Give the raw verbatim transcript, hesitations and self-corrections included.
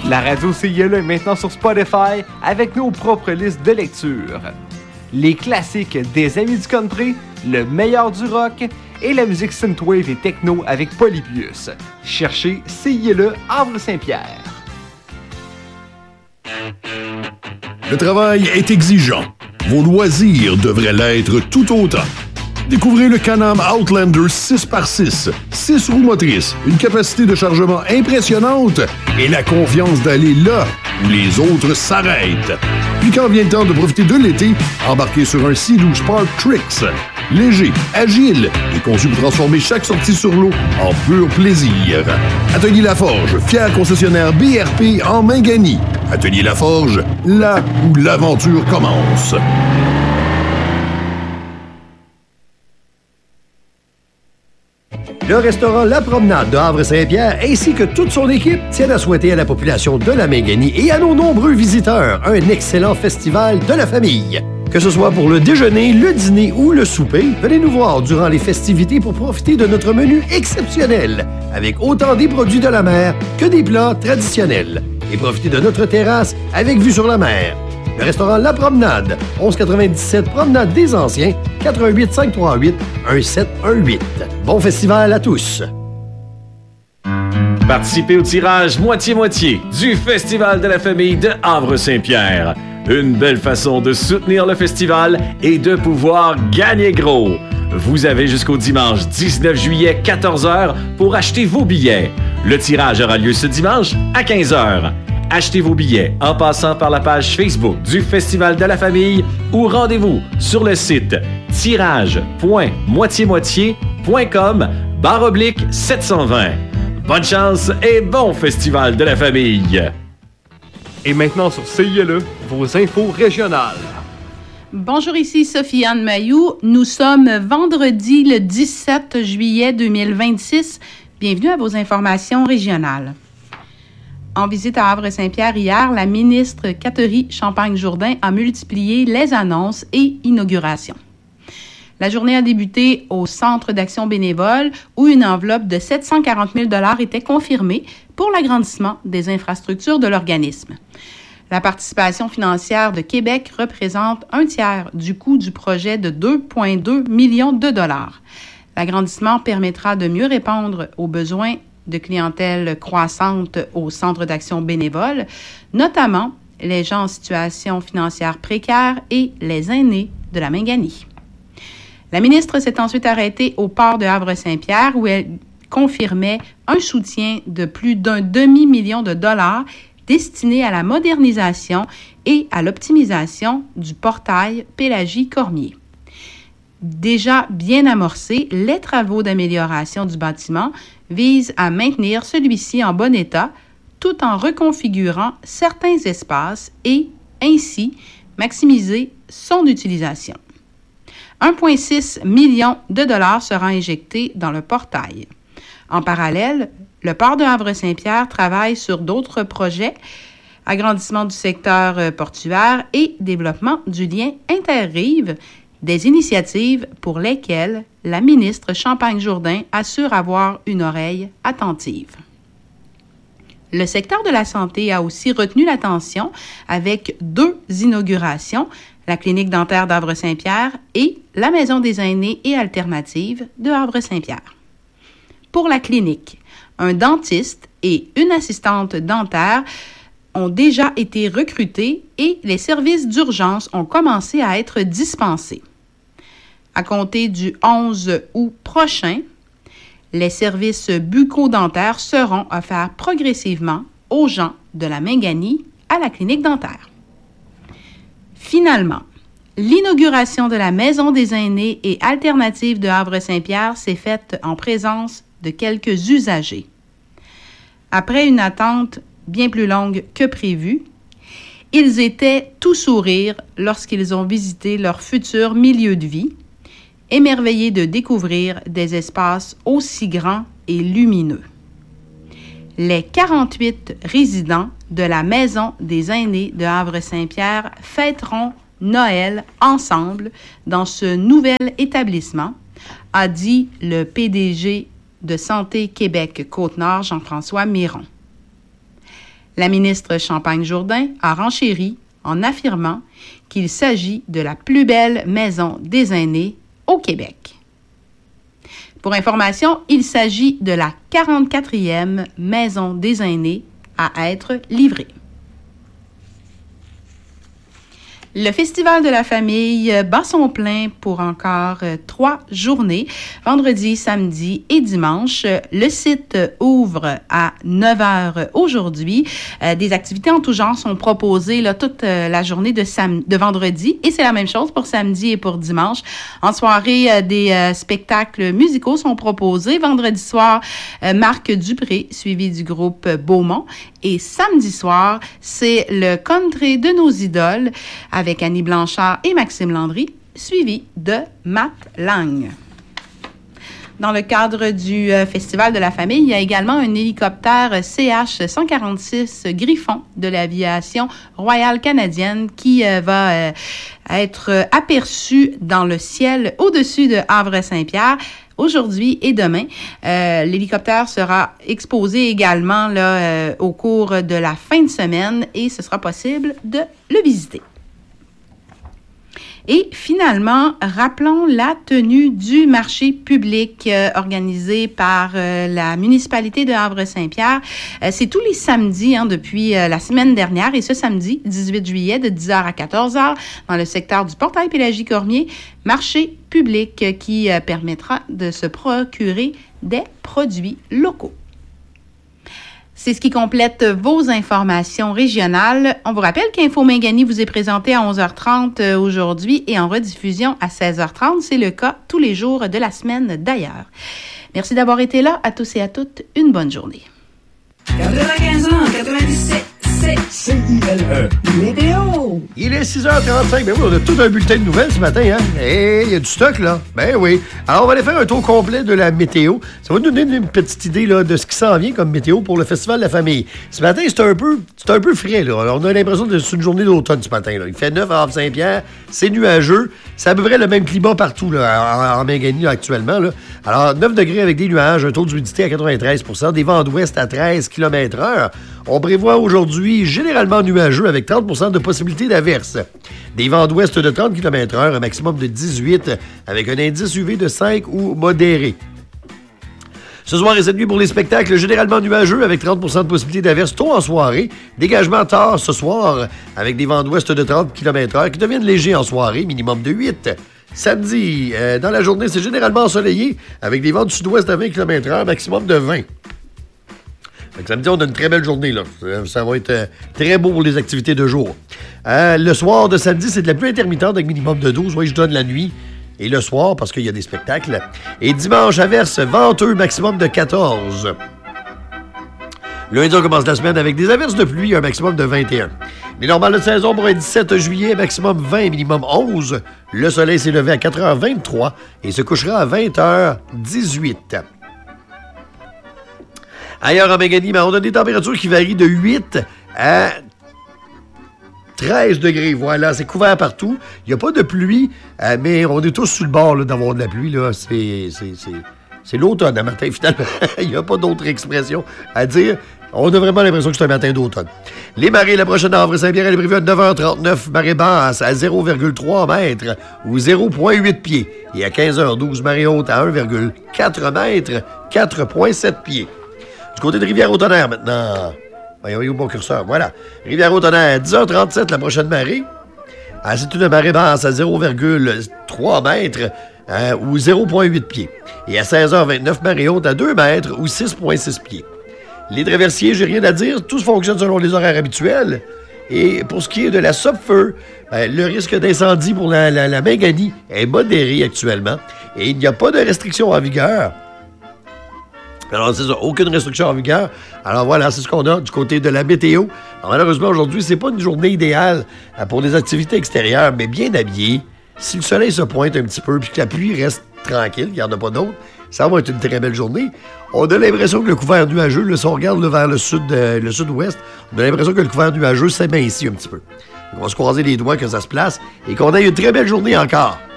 La radio C I L est maintenant sur Spotify avec nos propres listes de lecture. Les classiques des amis du country, le meilleur du rock et la musique synthwave et techno avec Polybius. Cherchez C I L E Havre-Saint-Pierre. Le travail est exigeant. Vos loisirs devraient l'être tout autant. Découvrez le Can-Am Outlander six par six, six roues motrices, une capacité de chargement impressionnante et la confiance d'aller là où les autres s'arrêtent. Puis quand vient le temps de profiter de l'été, embarquez sur un Sea-Doo Spark Trix. Léger, agile et conçu pour transformer chaque sortie sur l'eau en pur plaisir. Atelier Laforge, fier concessionnaire B R P en Mingani. Atelier Laforge, là où l'aventure commence. Le restaurant La Promenade de Havre-Saint-Pierre ainsi que toute son équipe tiennent à souhaiter à la population de la Mingani et à nos nombreux visiteurs un excellent festival de la famille. Que ce soit pour le déjeuner, le dîner ou le souper, venez nous voir durant les festivités pour profiter de notre menu exceptionnel, avec autant des produits de la mer que des plats traditionnels. Et profitez de notre terrasse avec vue sur la mer. Le restaurant La Promenade, onze quatre-vingt-dix-sept Promenade des Anciens, quatre un huit, cinq trois huit, un sept un huit. Bon festival à tous! Participez au tirage moitié-moitié du Festival de la famille de Havre-Saint-Pierre. Une belle façon de soutenir le festival et de pouvoir gagner gros. Vous avez jusqu'au dimanche dix-neuf juillet, quatorze heures pour acheter vos billets. Le tirage aura lieu ce dimanche à quinze heures. Achetez vos billets en passant par la page Facebook du Festival de la famille ou rendez-vous sur le site tirage point moitié moitié point com barre oblique sept cent vingt. Bonne chance et bon Festival de la famille! Et maintenant sur C I L E, vos infos régionales. Bonjour, ici Sophie-Anne Mailloux. Nous sommes vendredi le dix-sept juillet deux mille vingt-six. Bienvenue à vos informations régionales. En visite à Havre-Saint-Pierre hier, la ministre Catherine Champagne-Jourdain a multiplié les annonces et inaugurations. La journée a débuté au Centre d'action bénévole où une enveloppe de sept cent quarante mille dollars était confirmée pour l'agrandissement des infrastructures de l'organisme. La participation financière de Québec représente un tiers du coût du projet de deux virgule deux millions de dollars. L'agrandissement permettra de mieux répondre aux besoins de clientèle croissante au Centre d'action bénévole, notamment les gens en situation financière précaire et les aînés de la Mingani. La ministre s'est ensuite arrêtée au port de Havre-Saint-Pierre où elle confirmait un soutien de plus d'un demi-million de dollars destiné à la modernisation et à l'optimisation du portail Pélagie-Cormier. Déjà bien amorcés, les travaux d'amélioration du bâtiment visent à maintenir celui-ci en bon état tout en reconfigurant certains espaces et, ainsi, maximiser son utilisation. un virgule six million de dollars sera injecté dans le portail. En parallèle, le port de Havre-Saint-Pierre travaille sur d'autres projets, agrandissement du secteur portuaire et développement du lien interrive, des initiatives pour lesquelles la ministre Champagne-Jourdain assure avoir une oreille attentive. Le secteur de la santé a aussi retenu l'attention avec deux inaugurations, la clinique dentaire d'Havre-Saint-Pierre et la maison des aînés et alternatives de Havre-Saint-Pierre. Pour la clinique, un dentiste et une assistante dentaire ont déjà été recrutés et les services d'urgence ont commencé à être dispensés. À compter du onze août prochain, les services bucco-dentaires seront offerts progressivement aux gens de la Mingani à la clinique dentaire. Finalement, l'inauguration de la Maison des aînés et alternatives de Havre-Saint-Pierre s'est faite en présence de quelques usagers. Après une attente bien plus longue que prévu, ils étaient tout sourire lorsqu'ils ont visité leur futur milieu de vie, émerveillés de découvrir des espaces aussi grands et lumineux. Les quarante-huit résidents de la Maison des aînés de Havre-Saint-Pierre fêteront Noël ensemble dans ce nouvel établissement, a dit le P D G de Santé Québec Côte-Nord, Jean-François Miron. La ministre Champagne-Jourdain a renchéri en affirmant qu'il s'agit de la plus belle maison des aînés au Québec. Pour information, il s'agit de la quarante-quatrième maison des aînés à être livrée. Le Festival de la famille bat son plein pour encore euh, trois journées, vendredi, samedi et dimanche. Le site ouvre à neuf heures aujourd'hui. Euh, des activités en tout genre sont proposées là, toute euh, la journée de, sam- de vendredi et c'est la même chose pour samedi et pour dimanche. En soirée, euh, des euh, spectacles musicaux sont proposés. Vendredi soir, euh, Marc Dupré, suivi du groupe Beaumont. Et samedi soir, c'est le country de nos idoles avec Annie Blanchard et Maxime Landry, suivi de Matt Lang. Dans le cadre du euh, Festival de la famille, il y a également un hélicoptère C H cent quarante-six Griffon de l'aviation royale canadienne qui euh, va euh, être euh, aperçu dans le ciel au-dessus de Havre-Saint-Pierre. Aujourd'hui et demain, euh, l'hélicoptère sera exposé également là, euh, au cours de la fin de semaine et ce sera possible de le visiter. Et finalement, rappelons la tenue du marché public euh, organisé par euh, la municipalité de Havre-Saint-Pierre. Euh, c'est tous les samedis hein, depuis euh, la semaine dernière et ce samedi, dix-huit juillet, de dix heures à quatorze heures, dans le secteur du Portail Pélagie-Cormier, marché public euh, qui euh, permettra de se procurer des produits locaux. C'est ce qui complète vos informations régionales. On vous rappelle qu'Info Mingani vous est présenté à onze heures trente aujourd'hui et en rediffusion à seize heures trente. C'est le cas tous les jours de la semaine d'ailleurs. Merci d'avoir été là. À tous et à toutes, une bonne journée. quatre-vingt-quinze ans, quatre-vingt-dix-sept, c'est C I L E. Météo! Il est six heures trente-cinq. Ben oui, on a tout un bulletin de nouvelles ce matin, hein? Et il y a du stock, là. Ben oui. Alors, on va aller faire un tour complet de la météo. Ça va nous donner une petite idée, là, de ce qui s'en vient comme météo pour le Festival de la famille. Ce matin, c'est un peu, c'est un peu frais, là. Alors, on a l'impression que c'est une journée d'automne ce matin, là. Il fait neuf à Havre-Saint-Pierre. C'est nuageux. C'est à peu près le même climat partout, là, en, en Mingani, là, actuellement, là. Alors, neuf degrés avec des nuages, un taux d'humidité à quatre-vingt-treize pour cent, des vents d'ouest à treize kilomètres heure. On prévoit aujourd'hui généralement nuageux avec trente pour cent de possibilité d'averse. Des vents d'ouest de trente kilomètres heure, un maximum de dix-huit, avec un indice U V de cinq ou modéré. Ce soir et cette nuit pour les spectacles, généralement nuageux avec trente pour cent de possibilité d'averse tôt en soirée. Dégagement tard ce soir avec des vents d'ouest de trente kilomètres heure qui deviennent légers en soirée, minimum de huit. Samedi, euh, dans la journée, c'est généralement ensoleillé avec des vents du sud-ouest à vingt kilomètres heure, maximum de vingt. Donc, samedi, on a une très belle journée, là. Ça, ça va être euh, très beau pour les activités de jour. Euh, le soir de samedi, c'est de la pluie intermittente avec minimum de douze. Oui, je donne la nuit et le soir parce qu'il y a des spectacles. Et dimanche, averse, venteux, maximum de quatorze. Lundi, on commence la semaine avec des averses de pluie, un maximum de vingt et un. Les normales de saison pour un dix-sept juillet, maximum vingt, minimum onze. Le soleil s'est levé à quatre heures vingt-trois et se couchera à vingt heures dix-huit. Ailleurs en Mingani, on a des températures qui varient de huit à treize degrés. Voilà, c'est couvert partout. Il n'y a pas de pluie, euh, mais on est tous sur le bord là, d'avoir de la pluie. Là. C'est, c'est, c'est, c'est l'automne, un matin, finalement. Il n'y a pas d'autre expression à dire. On a vraiment l'impression que c'est un matin d'automne. Les marées, la prochaine à Havre-Saint-Pierre, elle est prévue à neuf heures trente-neuf. Marée basse à zéro virgule trois mètres ou zéro virgule huit pieds. Et à quinze heures douze, marée haute à un virgule quatre mètres, quatre virgule sept pieds. Du côté de Rivière-au-Tonnerre, maintenant. Voyons, où mon curseur? Voilà. Rivière-au-Tonnerre, dix heures trente-sept, la prochaine marée. Ah, c'est une marée basse à zéro virgule trois mètres hein, ou zéro virgule huit pieds. Et à seize heures vingt-neuf, marée haute à deux mètres ou six virgule six pieds. Les traversiers, j'ai rien à dire. Tout fonctionne selon les horaires habituels. Et pour ce qui est de la Sopfeu, ben, le risque d'incendie pour la, la, la Mingani est modéré actuellement. Et il n'y a pas de restriction en vigueur. Alors, c'est ça, aucune restriction en vigueur. Alors voilà, c'est ce qu'on a du côté de la météo. Alors, malheureusement, aujourd'hui, c'est pas une journée idéale pour des activités extérieures, mais bien habillé. Si le soleil se pointe un petit peu puis que la pluie reste tranquille, il n'y en a pas d'autre, ça va être une très belle journée. On a l'impression que le couvert nuageux, là, si on regarde là, vers le sud, euh, le sud-ouest, on a l'impression que le couvert nuageux s'émincit un petit peu. On va se croiser les doigts que ça se place et qu'on ait une très belle journée encore.